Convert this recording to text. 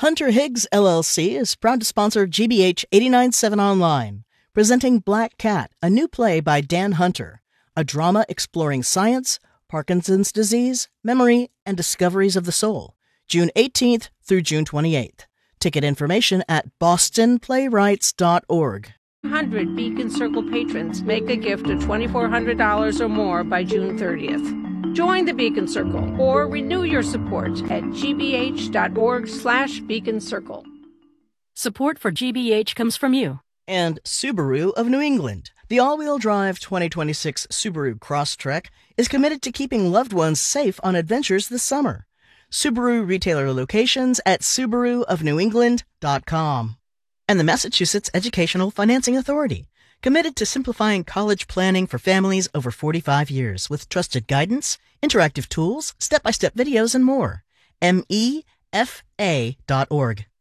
Hunter Higgs, LLC is proud to sponsor GBH 89.7 Online, presenting Black Cat, a new play by Dan Hunter, a drama exploring science, Parkinson's disease, memory, and discoveries of the soul, June 18th through June 28th. Ticket information at bostonplaywrights.org. 100 Beacon Circle patrons make a gift of $2,400 or more by June 30th. Join the Beacon Circle or renew your support at gbh.org/Beacon Circle. Support for GBH comes from you. And Subaru of New England. The all-wheel drive 2026 Subaru Crosstrek is committed to keeping loved ones safe on adventures this summer. Subaru retailer locations at subaruofnewengland.com. And the Massachusetts Educational Financing Authority, committed to simplifying college planning for families over 45 years with trusted guidance, interactive tools, step-by-step videos, and more. MEFA.org.